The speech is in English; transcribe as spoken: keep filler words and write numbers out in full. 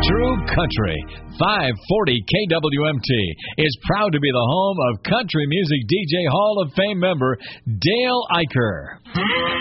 True Country, five forty K W M T, is proud to be the home of country music D J Hall of Fame member Dale Iker.